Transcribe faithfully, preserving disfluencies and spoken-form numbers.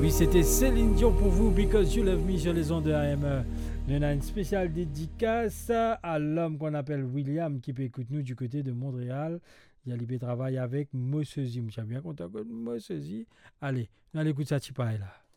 Oui, c'était Céline Dion pour vous, Because You Love Me sur les ondes de A M E. On a une spéciale dédicace à l'homme qu'on appelle William qui peut écouter nous du côté de Montréal. Il a libéré travail avec Mossezi. Je suis bien content que Mossezi. Allez, on écoute ça, Tipaï là.